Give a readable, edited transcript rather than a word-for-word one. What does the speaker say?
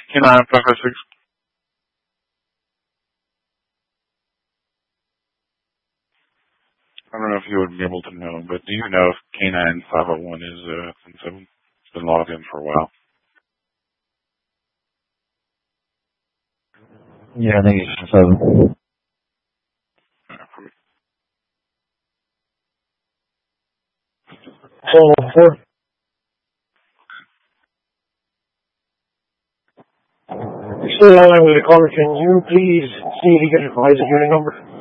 K9 556. I don't know if you would be able to know, but do you know if K9 501 is 7? It's been logged in for a while. Yeah, I think it's 7. So, 4. You're still on with the caller. Can you please see if you can advise the unit number?